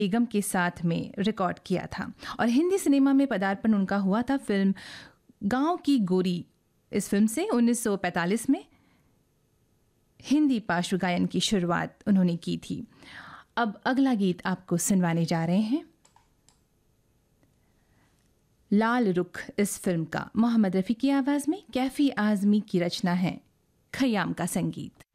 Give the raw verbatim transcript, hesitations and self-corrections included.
बेगम के साथ में रिकॉर्ड किया था और हिंदी सिनेमा में पदार्पण उनका हुआ था फिल्म गांव की गोरी। इस फिल्म से उन्नीस सौ पैंतालीस में हिंदी पार्श्व गायन की शुरुआत उन्होंने की थी। अब अगला गीत आपको सुनवाने जा रहे हैं। लाल रुख इस फिल्म का मोहम्मद रफ़ी की आवाज़ में कैफ़ी आज़मी की रचना है, खयाम का संगीत।